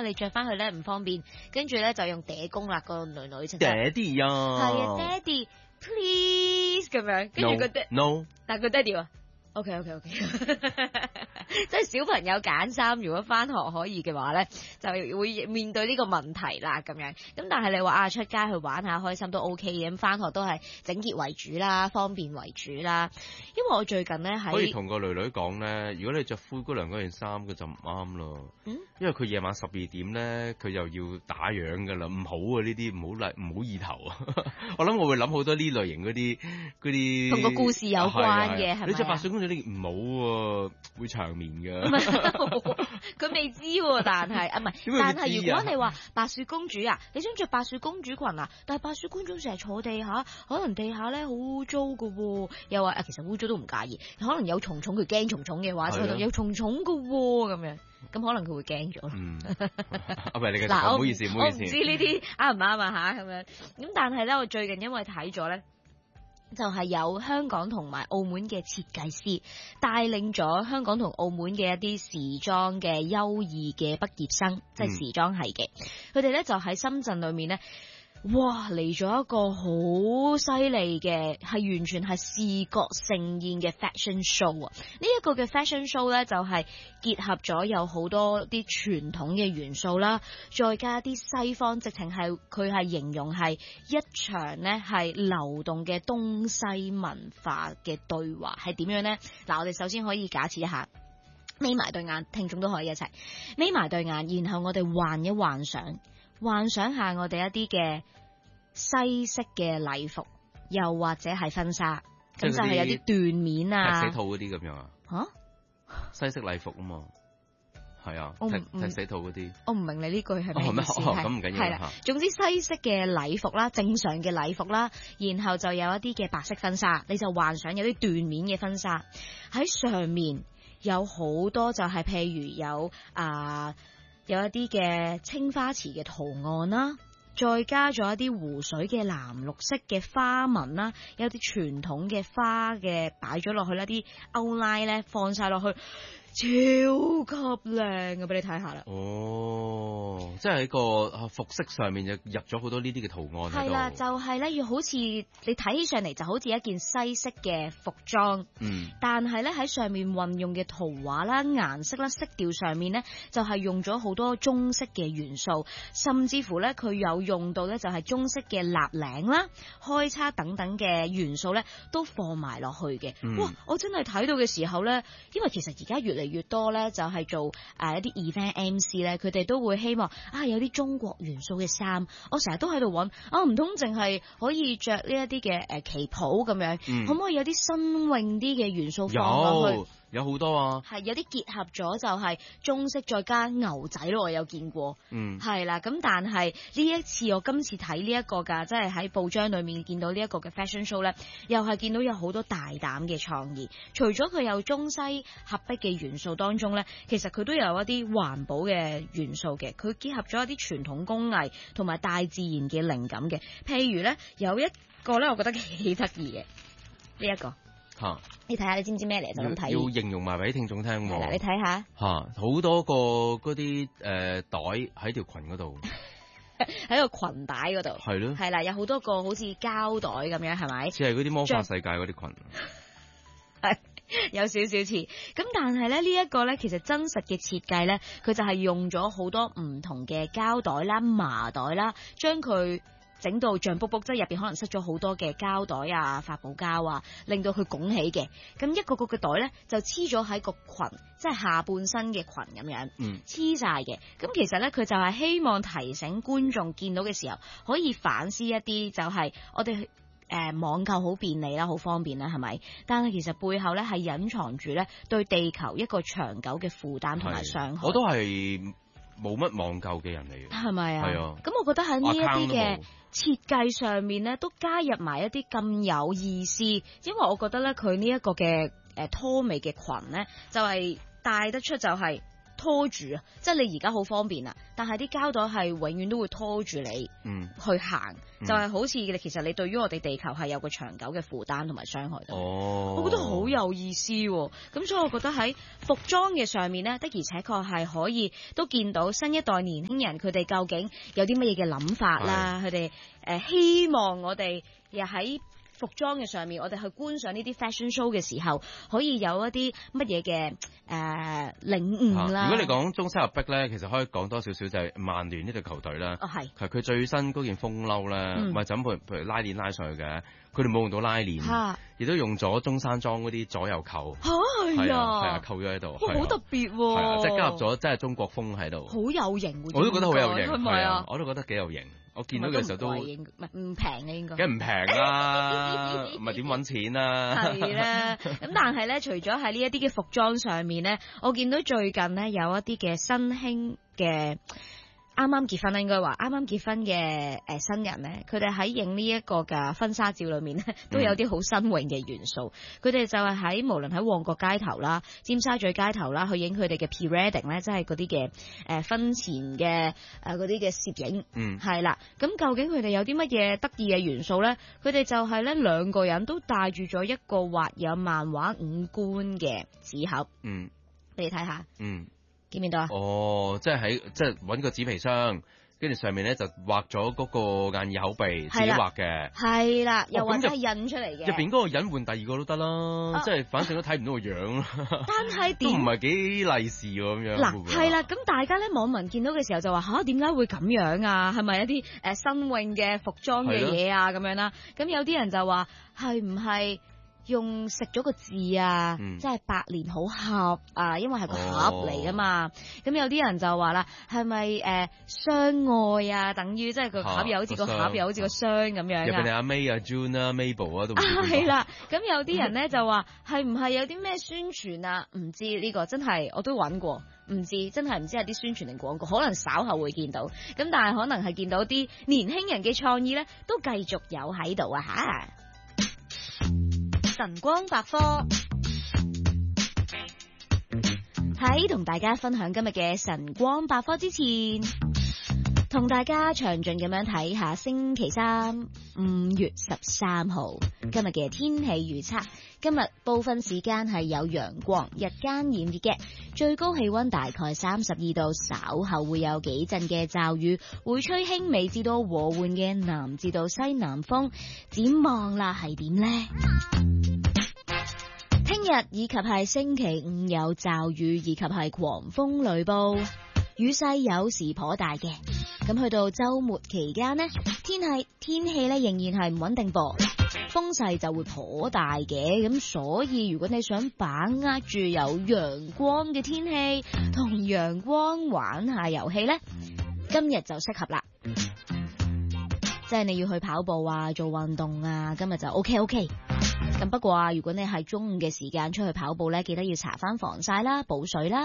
為你着翻去咧唔方便，跟住咧就用嗲公啦個女女就爹哋啊， 係啊，爹哋 please 咁樣，跟住個爹 no， 但係佢爹哋話 OK， 即係小朋友揀衫，如果翻學可以嘅話咧，就會面對呢個問題啦咁樣。咁但係你話出街去玩下開心都 OK 嘅，咁翻學都係整潔為主啦，方便為主啦。因為我最近咧可以同個女女講咧，如果你着灰姑娘嗰件衫，佢就唔啱咯。因為佢夜晚12點咧，佢又要打烊噶啦，唔好啊呢啲，唔好意頭啊。我諗我會諗好多呢類型嗰啲同個故事有關嘅，係咪？ 你着白雪公主呢唔好喎，會長眠㗎。 佢未知喎，但係但係如果你話白雪公主啊，你想着白雪公主裙啊，但係白雪公主成日坐地下，可能地下咧好污糟㗎喎，又話其實污糟都唔介意，可能有蟲蟲佢驚蟲蟲嘅話，坐度有蟲蟲㗎喎咁樣。咁可能佢會驚咗咯。 唔係你嘅，唔好意思，唔好意思。 我唔知呢啲啱唔啱啊嚇咁樣。咁但係咧，我最近因為睇咗咧，就係有香港同埋澳門嘅設計師帶領咗香港同澳門嘅一啲時裝嘅優異嘅畢業生，即係時裝系嘅。佢哋咧就喺深圳裏面咧。哇！嚟咗一個好犀利嘅，係完全係視覺盛宴嘅 fashion show 啊！呢一個嘅 fashion show 咧，就係結合咗有好多啲傳統嘅元素啦，再加啲西方，直情係佢係形容係一場咧係流動嘅東西文化嘅對話，係點樣咧？嗱，我哋首先可以假設一下，眯埋對眼，聽眾都可以一齊眯埋對眼，然後我哋幻想下我哋一啲嘅西式嘅禮服，又或者係婚紗，咁就係有啲緞面啊， 踢死兔嗰啲咁樣啊？西式禮服啊嘛，係啊，踢死兔嗰啲。 我唔明你呢句係咩意思？ 咁唔緊要。 係啦，總之西式嘅禮服啦，正常嘅禮服啦，然後就有一啲嘅白色婚紗，你就幻想有啲緞面嘅婚紗喺上面，有好多就係譬如有一啲嘅青花瓷嘅圖案啦，再加咗一啲湖水嘅藍綠色嘅花紋啦，有啲傳統嘅花嘅擺咗落去啦，啲歐拉咧放晒落去，超級靚啊！俾你睇下啦。 即係喺個服飾上面就入咗好多呢啲嘅圖案喺度。係啦， 就係咧，要好似你睇起上嚟就好似一件西式嘅服裝。但係咧喺上面運用嘅圖畫啦、顏色啦、色調上面咧，就係用咗好多中式嘅元素，甚至乎咧佢有用到咧就係中式嘅立領啦、開叉等等嘅元素咧，都放埋落去嘅。哇！我真係睇到嘅時候咧，因為其實而家越嚟越多咧，就係做一啲 event MC 咧，佢哋都會希望有啲中國元素嘅衫。我成日都喺度揾唔通淨係可以着呢一啲嘅旗袍咁樣，可唔可以有啲新穎啲嘅元素放落去？ 有好多啊， 係有啲結合咗就係中式再加牛仔咯，我有見過，係啦。咁但係呢一次我今次睇呢一個㗎，即係喺報章裏面見到呢一個嘅 fashion show 咧，又係見到有好多大膽嘅創意。除咗佢有中西合璧嘅元素當中咧，其實佢都有一啲環保嘅元素嘅。佢結合咗一啲傳統工藝同埋大自然嘅靈感嘅。譬如咧有一個咧，我覺得幾得意嘅呢一個。你睇下，你知唔知咩嚟？就咁睇。 要形容埋俾聽眾聽喎。 係啦，你睇下。 好多個嗰啲袋喺條裙嗰度， 喺個裙帶嗰度。 係咯。 係啦，有好多個好似膠袋咁樣，係咪？ 似係嗰啲魔法世界嗰啲裙。 係有少少似。咁但係咧呢一個咧，其實真實嘅設計咧，佢就係用咗好多唔同嘅膠袋啦、麻袋啦，將佢整到脹卜卜，即係入邊可能塞咗好多嘅膠袋啊、發泡膠啊，令到佢拱起嘅。咁一個個嘅袋咧就黐咗喺個裙，即係下半身嘅裙咁樣，黐晒嘅。咁其實咧佢就係希望提醒觀眾見到嘅時候，可以反思一啲，就係我哋網購好便利啦，好方便啦，係咪？但係其實背後咧係隱藏住咧對地球一個長久嘅負擔同埋傷害。 我都係冇乜網購嘅人嚟嘅， 係咪啊？ 係啊。 咁我覺得喺呢一啲嘅設計上面咧，都加入埋一啲咁有意思，因為我覺得咧佢呢一個嘅拖尾嘅裙咧，就係帶得出就係拖住啊，即係你而家好方便啊，但係啲膠袋係永遠都會拖住你去行，就係好似其實你對於我哋地球係有個長久嘅負擔同埋傷害嘅。我覺得好有意思喎，咁所以我覺得喺服裝嘅上面呢，的而且確係可以都見到新一代年輕人佢哋究竟有啲乜嘢嘅諗法啦，佢哋希望我哋又喺服裝嘅上面，我哋去觀賞呢啲 fashion show 嘅時候，可以有一啲乜嘢嘅領悟啦。 如果你講中西合璧咧，其實可以講多少少就係曼聯呢隊球隊啦。係佢最新嗰件風褸咧，咪就咁譬如拉鏈拉上去嘅，佢哋冇用到拉鏈，亦都用咗中山裝嗰啲左右扣。係啊，扣咗喺度。 好特別喎！ 係啊，即係加入咗真係中國風喺度。 好有型， 我都覺得好有型， 係咪啊？ 我都覺得幾有型。我見到嘅時候都唔平嘅應該， 梗係唔平啦，唔係點揾錢啊？ 係啦，咁但係咧，除咗喺呢一啲嘅服裝上面咧，我見到最近咧有一啲嘅新興嘅。啱啱結婚啦，應該話啱啱結婚嘅新人咧，佢哋喺影呢一個嘅婚紗照裏面咧，都有啲好新穎嘅元素。佢哋就係喺無論喺旺角街頭啦、尖沙咀街頭啦，去影佢哋嘅 pre-wedding 咧，即係嗰啲嘅婚前嘅嗰啲嘅攝影。係啦。咁究竟佢哋有啲乜嘢得意嘅元素咧？佢哋就係咧兩個人都帶住咗一個畫有漫畫五官嘅紙盒。俾你睇下。見唔見到啊？ 即係揾個紙皮箱，跟住上面咧就畫咗嗰個眼耳口鼻，自己畫嘅。係啦， 又或者係印出嚟嘅。 入邊嗰個人換第二個都得啦，即係反正都睇唔到個樣。 但係都唔係幾利是喎咁樣。 嗱，係啦，咁大家咧網民見到嘅時候就話吓，點解會咁樣啊？係咪一啲新穎嘅服裝嘅嘢啊？咁樣啦，咁有啲人就話係唔係？用食咗個字啊，即係百年好合啊，因為係個盒嚟㗎嘛。咁有啲人就話啦，係咪相愛啊？等於即係個盒又好似個盒又好似個箱咁樣啊。入邊你阿 May 啊、June 啊、Mabel 啊都係啦。咁有啲人咧就話係唔係有啲咩宣傳啊？唔知呢個真係我都揾過，唔知真係唔知係啲宣傳定廣告，可能稍後會見到。咁但係可能係見到啲年輕人嘅創意咧，都繼續有喺度啊嚇。晨光百科，喺同大家分享今日嘅晨光百科之前，同大家詳盡咁樣睇下星期三5月13號今日嘅天氣預測。今日部分時間係有陽光，日間炎熱嘅，最高氣溫大概32度，稍後會有幾陣嘅驟雨，會吹輕微至到和緩嘅南至到西南風。展望啦係點呢？聽日以及係星期五有驟雨以及係狂風雷暴，雨勢有時頗大嘅。咁去到周末期間呢，天氣咧仍然係唔穩定噃，風勢就會頗大嘅。咁所以如果你想把握住有陽光嘅天氣，同陽光玩下遊戲呢，今日就適合啦。即係你要去跑步啊，做運動啊，今日就 OK。咁不過啊，如果你係中午嘅時間出去跑步咧，記得要搽翻防曬啦，補水啦。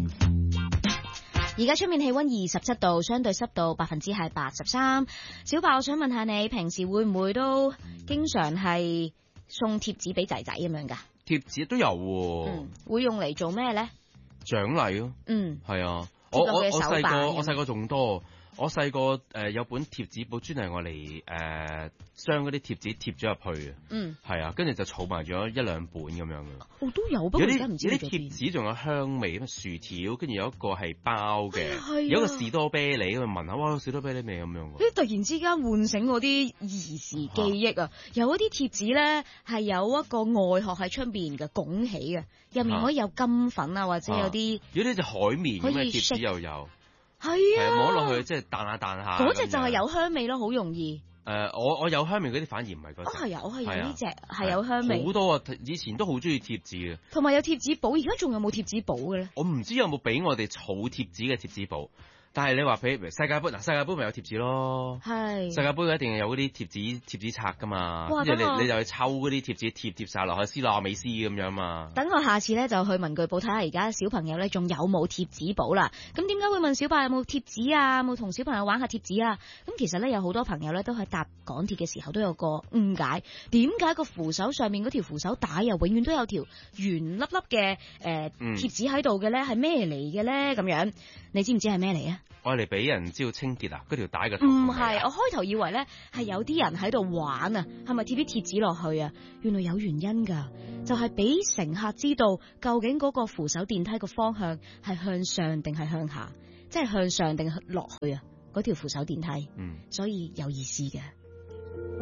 而家出面氣溫27度，相對濕度83%。小白，我想問下你，平時會唔會都經常係送貼紙俾仔仔咁樣噶？ 貼紙都有喎。 會用嚟做咩咧？ 獎勵咯。係啊。我細個仲多。我細個有本貼紙簿，專係我嚟將嗰啲貼紙貼咗入去嘅。係啊，跟住就儲埋咗1-2本咁樣嘅。我都有，不過而家唔知有啲貼紙仲有香味，咁薯條，跟住有一個係包嘅，有一個士多啤梨，咁聞下，哇，士多啤梨味咁樣嘅。突然之間喚醒我啲兒時記憶啊！有一啲貼紙咧係有一個外殼喺出邊嘅拱起嘅，入面可以有金粉啊，或者有啲有啲隻海綿咁嘅貼紙又有。係啊，摸落去即係彈下彈下。嗰隻就係有香味咯，好容易。我有香味嗰啲反而唔係嗰隻。我係有呢隻係有香味。好多啊！以前都好中意貼紙嘅。同埋有貼紙簿，而家仲有冇貼紙簿嘅咧？我唔知有冇俾我哋儲貼紙嘅貼紙簿， 但係你話譬如世界盃嗱，世界盃咪有貼紙咯， 係世界盃一定係有嗰啲貼紙冊噶嘛， 哇跟住等我你就去抽嗰啲貼紙貼晒落去，斯洛美斯咁樣嘛。 等我下次咧就去文具鋪睇下而家小朋友咧仲有冇貼紙簿啦。咁點解會問小朋友有冇貼紙啊？有冇同小朋友玩下貼紙啊？咁其實咧有好多朋友咧都喺搭港鐵嘅時候都有個誤解，點解個扶手上面嗰條扶手帶又永遠都有條圓粒粒嘅貼紙喺度嘅咧？係咩嚟嘅咧？咁樣你知唔知係咩嚟啊？ 我嚟俾人知道清潔啊！嗰條帶嘅唔係，我開頭以為咧係有啲人喺度玩啊，係咪貼啲貼紙落去啊？原來有原因㗎，就係俾乘客知道究竟嗰個扶手電梯個方向係向上定係向下，即係向上定落去啊？嗰條扶手電梯，所以有意思嘅。